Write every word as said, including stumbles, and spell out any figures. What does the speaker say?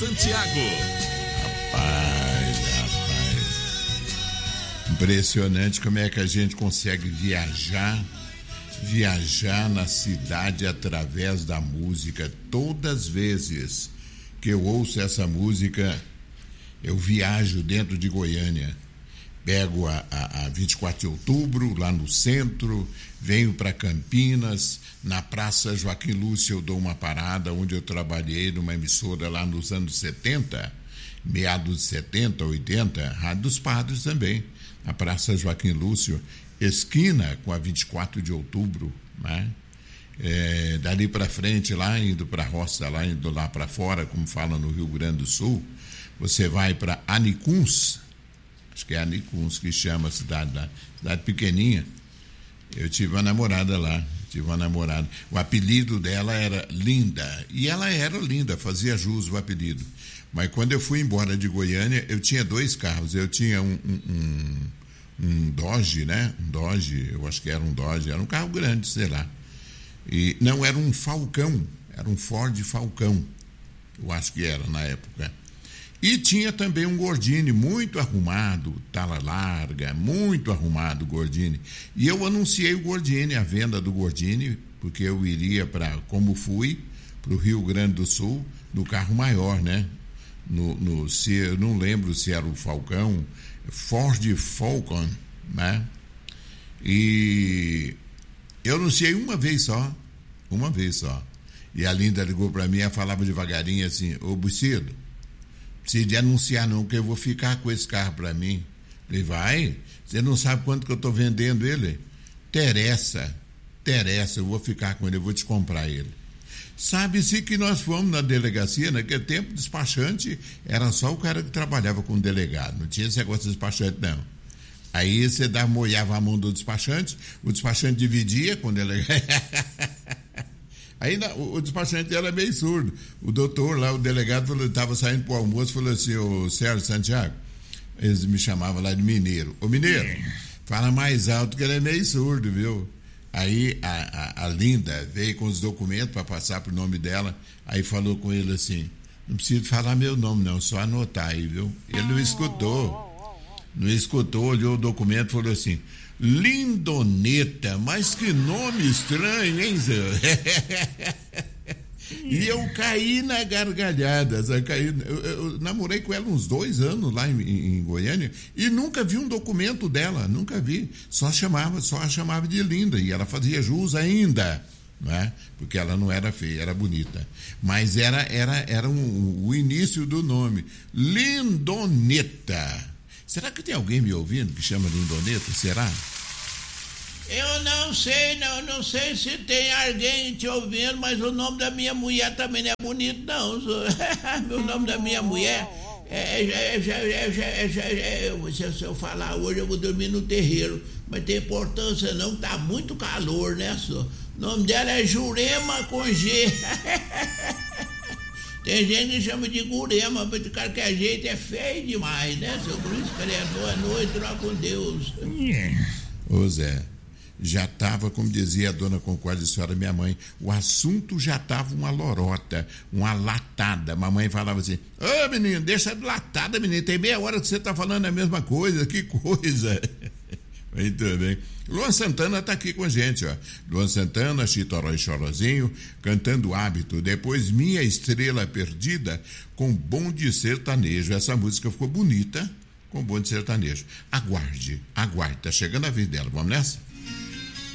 Santiago. Rapaz, rapaz. Impressionante como é que a gente consegue viajar, viajar na cidade através da música. Todas as vezes que eu ouço essa música, eu viajo dentro de Goiânia. Pego a, a, a vinte e quatro de outubro, lá no centro, venho para Campinas, na Praça Joaquim Lúcio eu dou uma parada, onde eu trabalhei numa emissora lá nos anos setenta, meados de setenta, oitenta, Rádio dos Padres também, na Praça Joaquim Lúcio, esquina com a vinte e quatro de outubro, né? É, dali para frente, lá indo para a roça, lá indo lá para fora, como fala no Rio Grande do Sul, você vai para Anicuns, acho que é Anicuns que chama a cidade lá, cidade pequenininha. Eu tive uma namorada lá, tive uma namorada. O apelido dela era Linda, e ela era linda, fazia jus o apelido. Mas quando eu fui embora de Goiânia, eu tinha dois carros. Eu tinha um, um, um, um Dodge, né? Um Dodge, eu acho que era um Dodge, era um carro grande, sei lá. E não era um Falcão, era um Ford Falcão, eu acho que era na época. E tinha também um Gordini muito arrumado, tala larga, muito arrumado o Gordini. E eu anunciei o Gordini, a venda do Gordini, porque eu iria para, como fui, para o Rio Grande do Sul, no carro maior, né? No, no, se, eu não lembro se era o Falcão, Ford Falcon, né? E eu anunciei uma vez só, uma vez só. E a Linda ligou para mim e falava devagarinho assim: ô Bucido, precisa de anunciar não, que eu vou ficar com esse carro para mim. Ele vai, você não sabe quanto que eu estou vendendo ele? Teressa, Teressa, eu vou ficar com ele, eu vou te comprar ele. Sabe-se que nós fomos na delegacia, naquele tempo, despachante era só o cara que trabalhava com o delegado, não tinha esse negócio de despachante não. Aí você dava, molhava a mão do despachante, o despachante dividia com o delegado. Aí o, o despachante era meio surdo. O doutor lá, o delegado, estava saindo para o almoço, falou assim: ô Sérgio Santiago, eles me chamavam lá de Mineiro. Ô Mineiro, fala mais alto que ele é meio surdo, viu? Aí a, a, a Linda veio com os documentos para passar pro nome dela, aí falou com ele assim: não precisa falar meu nome não, só anotar aí, viu? Ele não escutou. Não escutou, olhou o documento e falou assim: Lindoneta, mas que nome estranho, hein, Zé? E eu caí na gargalhada. Eu, caí, eu, eu namorei com ela uns dois anos lá em, em Goiânia e nunca vi um documento dela, nunca vi. Só chamava, só a chamava de Linda, e ela fazia jus ainda, né? Porque ela não era feia, era bonita. Mas era, era, era um, o início do nome, Lindoneta. Será que tem alguém me ouvindo que chama Lindoneta? Será? Eu não sei, não, não sei se tem alguém te ouvindo, mas o nome da minha mulher também não é bonito, não. O nome da minha mulher é, é, é, é, é, se eu falar hoje eu vou dormir no terreiro, mas tem importância não, tá muito calor, né, só? O nome dela é Jurema com G. Tem gente que chama de Gurema, mas o cara que a jeito é feio demais, né, seu Cruz? Boa noite, lá com Deus. Ô Zé, já estava, como dizia a dona Concórdia, a senhora minha mãe, o assunto já estava uma lorota, uma latada. Mamãe falava assim: ô menino, deixa de latada, menino, tem meia hora que você está falando a mesma coisa, que coisa. Muito bem. Luan Santana está aqui com a gente, ó. Luan Santana, Chitoró e Chorozinho, cantando Hábito. Depois Minha Estrela Perdida, com Bonde Sertanejo. Essa música ficou bonita com Bonde Sertanejo. Aguarde, aguarde. Tá chegando a vez dela. Vamos nessa?